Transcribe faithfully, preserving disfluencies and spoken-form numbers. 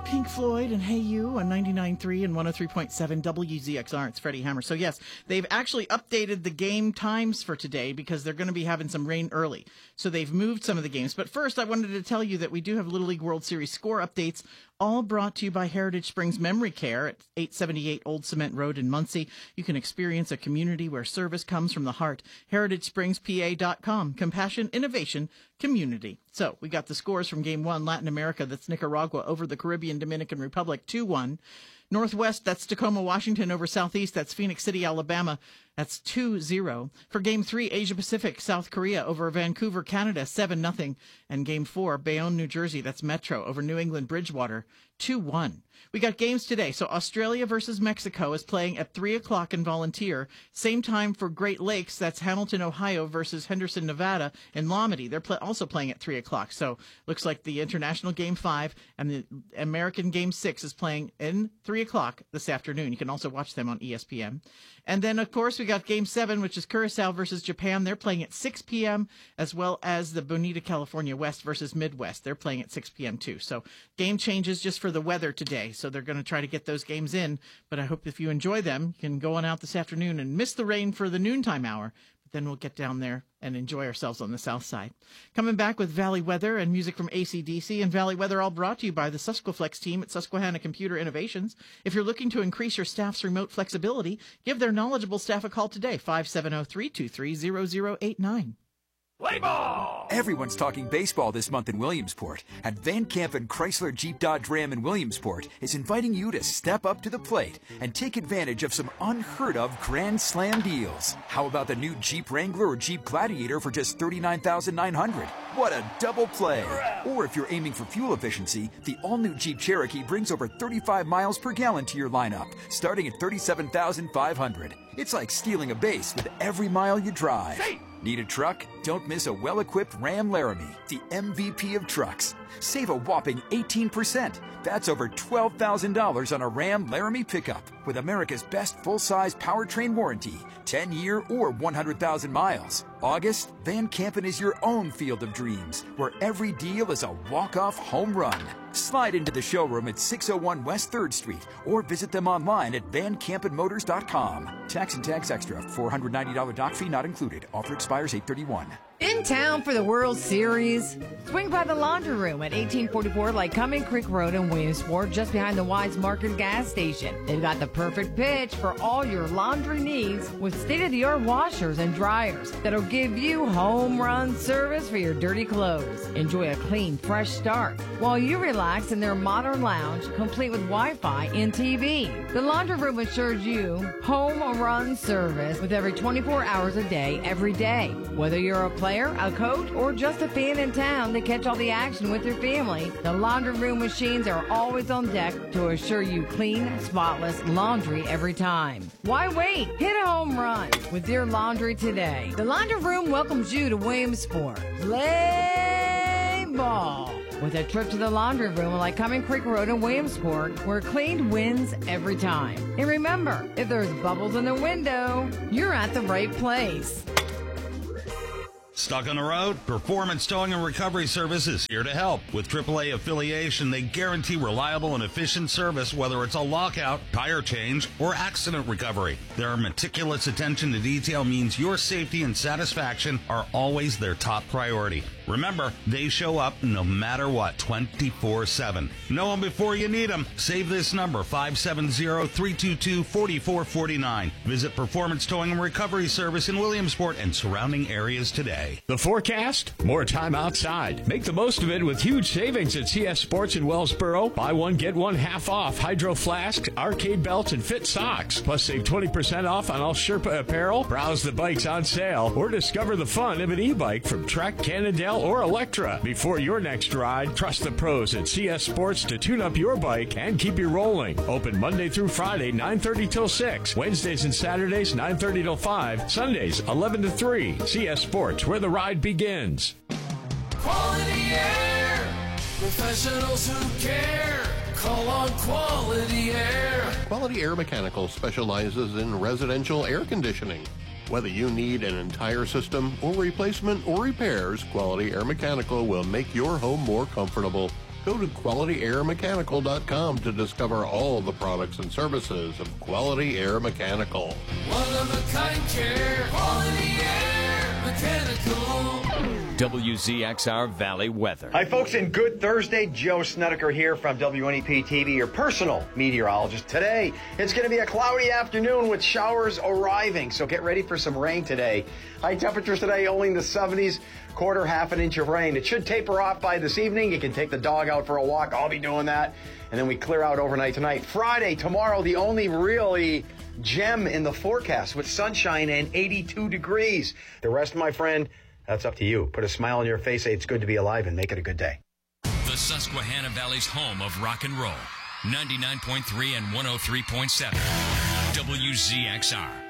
Pink Floyd and Hey You on ninety-nine point three and one oh three point seven W Z X R. It's Freddie Hammer. So, yes, they've actually updated the game times for today because they're going to be having some rain early. So they've moved some of the games. But first, I wanted to tell you that we do have Little League World Series score updates, all brought to you by Heritage Springs Memory Care at eight seventy-eight Old Cement Road in Muncie. You can experience a community where service comes from the heart. Heritage Springs P A dot com. Compassion, innovation, community. So we got the scores from Game one, Latin America, that's Nicaragua over the Caribbean Dominican Republic, two one. Northwest, that's Tacoma, Washington over Southeast, that's Phoenix City, Alabama, that's two zero. For Game three, Asia Pacific, South Korea over Vancouver, Canada, seven nothing. And Game four, Bayonne, New Jersey, that's Metro over New England, Bridgewater, two one. We got games today. So Australia versus Mexico is playing at three o'clock in Volunteer. Same time for Great Lakes, that's Hamilton, Ohio versus Henderson, Nevada in Lomity. They're pl- also playing at three o'clock. So looks like the International Game five and the American Game six is playing in three o'clock this afternoon. You can also watch them on E S P N. And then, of course, we got Game seven, which is Curacao versus Japan. They're playing at six p.m., as well as the Bonita, California West versus Midwest. They're playing at six p.m. too. So game changes just for the weather today. So they're going to try to get those games in. But I hope if you enjoy them, you can go on out this afternoon and miss the rain for the noontime hour. But then we'll get down there and enjoy ourselves on the south side. Coming back with Valley Weather and music from A C D C. And Valley Weather all brought to you by the Susquaflex team at Susquehanna Computer Innovations. If you're looking to increase your staff's remote flexibility, give their knowledgeable staff a call today, five seven zero, three two three, zero zero eight nine. Play ball! Everyone's talking baseball this month in Williamsport, and Van Campen Chrysler Jeep Dodge Ram in Williamsport is inviting you to step up to the plate and take advantage of some unheard of Grand Slam deals. How about the new Jeep Wrangler or Jeep Gladiator for just thirty-nine thousand nine hundred dollars? What a double play! Or if you're aiming for fuel efficiency, the all-new Jeep Cherokee brings over thirty-five miles per gallon to your lineup, starting at thirty-seven thousand five hundred dollars. It's like stealing a base with every mile you drive. Need a truck? Don't miss a well-equipped Ram Laramie, the M V P of trucks. Save a whopping eighteen percent. That's over twelve thousand dollars on a Ram Laramie pickup with America's best full-size powertrain warranty, ten-year or one hundred thousand miles. August, Van Campen is your own field of dreams, where every deal is a walk-off home run. Slide into the showroom at six oh one West third Street or visit them online at van campen motors dot com. Tax and tax extra. four hundred ninety dollars dock fee not included. Offer expires eight thirty-one. In town for the World Series? Swing by the Laundry Room at eighteen forty-four Lycoming Creek Road in Williamsport, just behind the Wise Market gas station. They've got the perfect pitch for all your laundry needs with state-of-the-art washers and dryers that'll give you home run service for your dirty clothes. Enjoy a clean, fresh start while you relax in their modern lounge, complete with Wi-Fi and T V. The Laundry Room assures you home run service with every twenty-four hours a day, every day. Whether you're a player, a coach, or just a fan in town to catch all the action with your family, the Laundry Room machines are always on deck to assure you clean, spotless laundry every time. Why wait? Hit a home run with your laundry today. The Laundry Room welcomes you to Williamsport. Play ball with a trip to the Laundry Room at Lycoming Creek Road in Williamsport, where clean wins every time. And remember, if there's bubbles in the window, you're at the right place. Stuck on the road? Performance Towing and Recovery Service is here to help. With triple A affiliation, they guarantee reliable and efficient service, whether it's a lockout, tire change, or accident recovery. Their meticulous attention to detail means your safety and satisfaction are always their top priority. Remember, they show up no matter what, twenty-four seven. Know them before you need them. Save this number, five seven zero, three two two, four four four nine. Visit Performance Towing and Recovery Service in Williamsport and surrounding areas today. The forecast? More time outside. Make the most of it with huge savings at C S Sports in Wellsboro. Buy one, get one half off Hydro Flask, arcade belts, and fit socks. Plus, save twenty percent off on all Sherpa apparel. Browse the bikes on sale or discover the fun of an e-bike from Trek, Cannondale, or Electra. Before your next ride, trust the pros at C S Sports to tune up your bike and keep you rolling. Open Monday through Friday, nine thirty till six. Wednesdays and Saturdays, nine thirty till five. Sundays, eleven to three. C S Sports, where the ride begins. Quality Air. Professionals who care. Call on Quality Air. Quality Air Mechanical specializes in residential air conditioning. Whether you need an entire system or replacement or repairs, Quality Air Mechanical will make your home more comfortable. Go to quality air mechanical dot com to discover all the products and services of Quality Air Mechanical. One of a kind care, Quality Air Mechanical. W Z X R Valley weather. Hi, folks, and good Thursday. Joe Snedeker here from W N E P T V, your personal meteorologist. Today, it's going to be a cloudy afternoon with showers arriving, so get ready for some rain today. High temperatures today only in the seventies, quarter, half an inch of rain. It should taper off by this evening. You can take the dog out for a walk. I'll be doing that. And then we clear out overnight tonight. Friday, tomorrow, the only really gem in the forecast with sunshine and eighty-two degrees. The rest, my friend, that's up to you. Put a smile on your face, say it's good to be alive, and make it a good day. The Susquehanna Valley's home of rock and roll. ninety-nine point three and one oh three point seven. W Z X R.